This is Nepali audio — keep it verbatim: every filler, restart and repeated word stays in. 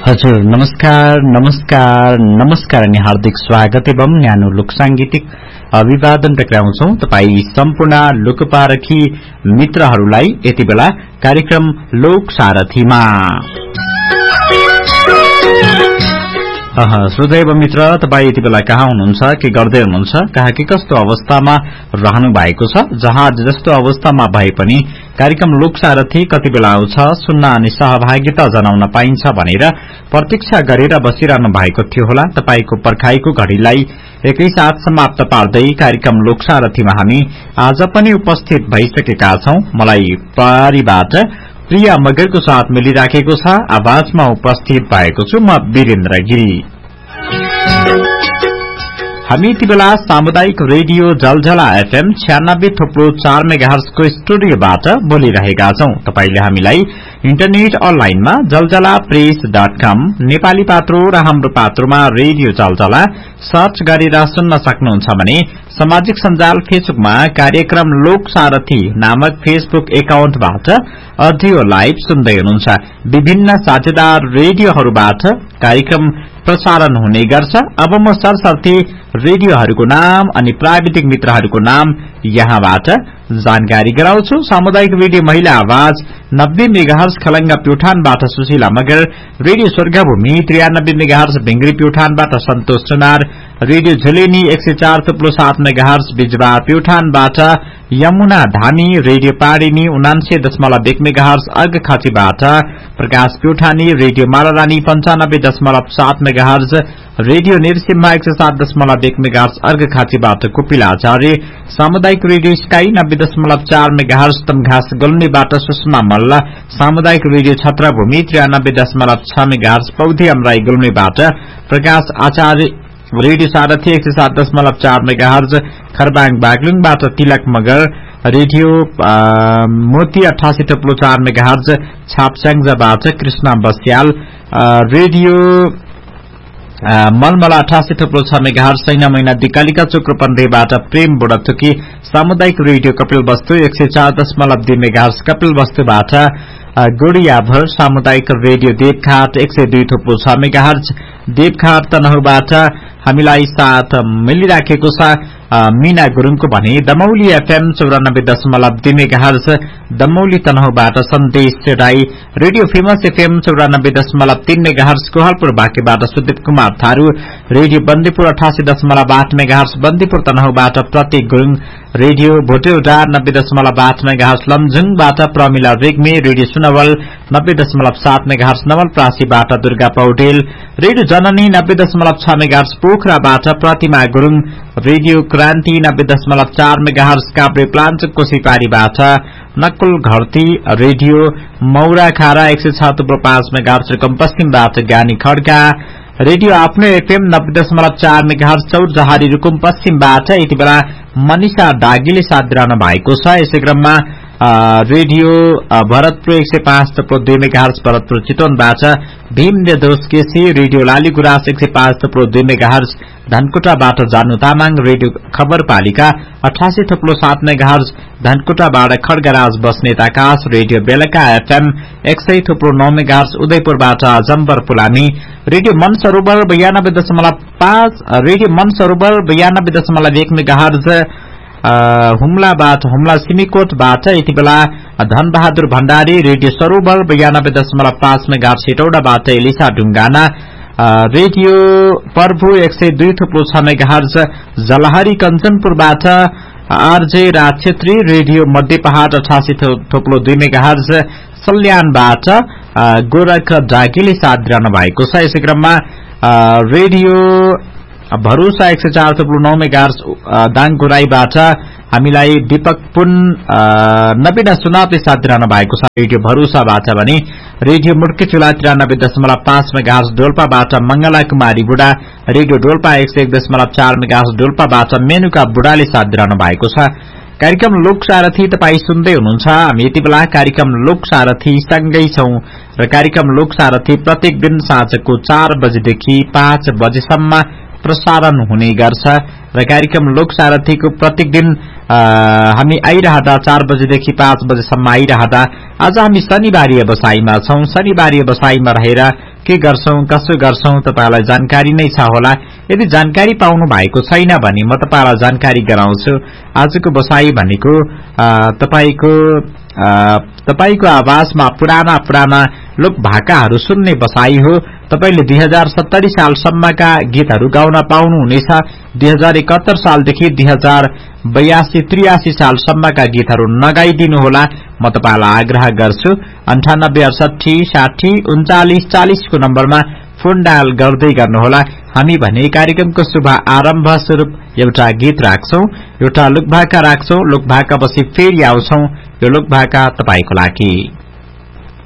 हजुर नमस्कार नमस्कार नमस्कार अनि हार्दिक स्वागत एवं न्यानो लोक सांगीतिक अभिवादन टक्राउँछौं तपाई सम्पूर्ण लोकपारखी मित्रहरूलाई यति बेला कार्यक्रम लोक सारथीमा। श्रोता एवं मित्र तपाई यति बेला कहाँ हुनुहुन्छ, के गर्दै हुनुहुन्छ, कहाँ के कस्तो अवस्थामा रहनु भएको छ, जहाँ जस्तो अवस्थामा भए पनि कार्यक्रम लोक सारथी कति बेला आउँछ सुन्न अनि सहभागिता जनाउन पाइन्छ भनेर प्रतीक्षा गरेर बसिरहनु भएको थियो होला। तपाईको पर्खाइको घड़ीलाई एकैसाथ समाप्त पार्दै कार्यक्रम लोक सारथीमा हामी आज पनि उपस्थित भइसकेका छौं। मलाई पारीबाट प्रिया मगरको साथ मिलिराखेको छ। आवाजमा उपस्थित भएको छु म वीरेन्द्र गिरी। हामी यति बेला सामुदायिक रेडियो जलझला एफएम छ्यानब्बे थोप्लो चार मेगाहर्जको स्टुडियोबाट बोलिरहेका छौं। तपाईले हामीलाई इन्टरनेट अनलाइनमा जलझला प्रेस डट कम नेपाली पात्रो र हाम्रो पात्रोमा रेडियो जलझला सर्च गरेर सुन्न सक्नुहुन्छ भने सामाजिक सञ्जाल फेसबुकमा कार्यक्रम लोक सारथी नामक फेसबुक एकाउन्टबाट अडियो लाइभ सुन्दै हुनुहुन्छ। विभिन्न साझेदार रेडियोहरूबाट कार्यक्रम प्रसारण हुने गर्छ। अब म सरसर्ती रेडियोहरूको नाम अनि प्राविधिक मित्रहरूको नाम यहाँबाट जानकारी गराउँछु। सामुदायिक रेडियो महिला आवाज नब्बे megahertz Khalanga प्युठानबाट Sushila Magar, radio स्वर्गभूमि त्रियानब्बे megahertz भिंगरी प्युठानबाट सन्तोष सुनार, रेडियो झुलेनी एक सय चार थुप्लो सात मेगाहर्ज बिजबार प्युठानबाट यमुना धामी, रेडियो पाडिनी उनान्से दशमलव एक मेगाहर्ज अर्घखाँचीबाट प्रकाश प्युठानी, रेडियो मालारानी पञ्चानब्बे दशमलव सात मेगाहर्ज, रेडियो निर्सिम्हा एक सय सात दशमलव एक मेगाहर्ज अर्घखाँचीबाट कुपिलाचार्य, सामुदायिक रेडियो स्काई नब्बे दशमलव चार मेगाहर्ज तमघास गुल्मीबाट सुषमा मल्ल, सामुदायिक रेडियो छत्रभूमि त्रियानब्बे दशमलव छ मेगाहर्ज पौधी अमराई गुल्मीबाट प्रकाश आचार्य, रेडियो सारथी एक सय सात दशमलव चार मेगाहर्ज खरबाङ बागलुङबाट तिलक मगर, रेडियो मोती अठासी थप्लो चार मेगाहर्ज छापस्याङजाबाट कृष्ण बस्याल, रेडियो मलमला अठासी थप्लो छ मेगाहर्ज सैना महिना दिकालिका चोक्रपन्देबाट प्रेम बुढाथुकी, सामुदायिक रेडियो कपिल वस्तु एक सय चार दशमलव दुई मेगाहर्ज कपिल वस्तुबाट गुडियाभर, सामुदायिक रेडियो देवघाट एक सय दुई थप्लो छ मेगाहर्ज देवघाट तनहुबाट हामीलाई साथ मिलिराखेको छ मीना गुरुङको भने दमौली एफएम चौरानब्बे दशमलव दुई मेगाहर्ज दमौली तनहुबाट सन्देश चेडाई, रेडियो फेमस एफएम चौरानब्बे दशमलव तीन मेगाहर्ज कोहलपुर बाँकेबाट सुदीप कुमार थारू, रेडियो बन्दीपुर अठासी दशमलव आठ मेगाहर्ज बन्दीपुर तनहुबाट प्रतीक गुरुङ, रेडियो भोटेउडा नब्बे दशमलव आठ मेगाहर्ज लमजुङबाट प्रमिला रेग्मी, रेडियो सुनवल नब्बे दशमलव सात मेगाहर्ज नवलप्रासीबाट दुर्गा पौडेल, रेडियो जननी नब्बे दशमलव छ मेगाहर्ज पोखराबाट प्रतिमा गुरुङ, रेडियो क्रान्ति नब्बे दशमलव चार मेगाहर्ज काभ्रे प्लाञ्चोक कोसीपारीबाट नकुल घरती, रेडियो मौरा खारा एक सय छ थुप्रो पाँच मेगाहर्ज रकम पश्चिमबाट ज्ञानी खड्का, रेडियो आफ्नो एफएम नब्बे दशमलव चार मेगाहर्ज चौरजहारी रुकुम पश्चिमबाट यति बेला मनिषा दागीले साथ दिइरहनु भएको छ। यसै क्रममा रेडियो भरतपुर एक सय पाँच थप्लो दुई मेगाहर्ज भरतपुर चितवनबाट भीमले दोष केसी, रेडियो लालीगुराँस एक सय पाँच थप्लो दुई मेगाहर्ज धनकुटाबाट जानु तामाङ, रेडियो खबरपालिका अठासी थप्लो सात मेगाहर्ज धनकुटाबाट खड्गराज बस्नेत आकाश, रेडियो बेलका एफएम एक सय थप्लो नौ मेगाहर्ज उदयपुरबाट जम्बर पुलामी, रेडियो मन सरोवर बयानब्बे दशमलव पाँच रेडियो मन सरोवर बयानब्बे दशमलव एक मेगाहर्ज हुम्लाबाट हुम्ला सिमीकोटबाट यति बेला धनबहादुर भण्डारी, रेडियो सरोवर बयानब्बे दशमलव पाँच मेगाहर्ज हेटौडाबाट एलिसा ढुङ्गाना, रेडियो प्रभु एक सय दुई थुप्लो छ मेगाहर्ज जलहरी कञ्चनपुरबाट आरजे राज छेत्री, रेडियो मध्य पहाड़ अठासी थोप्लो दुई मेगाहर्ज सल्यानबाट गोरख डाकीले साथ दिइरहनु भएको छ। यसै क्रममा रेडियो भरोसा एक सय चार थोप्लो नौ मेगाहर्ज दाङगुराईबाट हामीलाई दीपक पुन नवीन सुनापले साथ दिइरहनु भएको छ। रेडियो भरोसाबाट भने रेडियो मुड्के चुला त्रियानब्बे दशमलव पाँच मेगाहर्ज डोल्पाबाट मंगला कुमारी बुढा, रेडियो डोल्पा एक सय एक दशमलव चार मेगाहर्ज डोल्पाबाट मेनुका बुढाले साथ दिइरहनु भएको छ। कार्यक्रम लोक सारथी तपाई सुन्दै हुनुहुन्छ। हामी यति बेला कार्यक्रम लोक सारथी सँगै छौं र कार्यक्रम लोक सारथी प्रत्येक दिन साँझको चार बजेदेखि पाँच बजेसम्म प्रसारण हुने गर्छ र कार्यक्रम लोक सारथीको प्रत्येक दिन हामी आइरहँदा चार बजेदेखि पाँच बजेसम्म आइरहँदा आज हामी शनिबारीय बसाईमा छौं। शनिबारीय बसाईमा रहेर के गर्छौं कसो गर्छौं तपाईलाई जानकारी नै छ होला। यदि जानकारी पाउनु भएको छैन भने म तपाईलाई जानकारी गराउँछु। आजको बसाई भनेको तपाईको तपाईको आवाजमा पुराना पुराना लोक भाकाहरू सुन्ने बसाई हो। तपाईले दुई हजार सत्तरी सालसम्मका गीतहरू गाउन पाउनुहुनेछ। दुई हजार एकहत्तर सालदेखि दुई हजार बयासी त्रियासी सालसम्मका गीतहरू नगाइदिनुहोला। म तपाईलाई आग्रह गर्छु अन्ठानब्बे अडसठी साठी उन्चालिस चालिस को नम्बरमा फोन डायल गर्दै गर्नुहोला। हामी भने कार्यक्रमको शुभ आरम्भ स्वरूप एउटा गीत राख्छौं, एउटा लोकभाका राख्छौं। लोकभाका पछि फेरि आउँछौं। यो लोकभाका तपाईको लागि।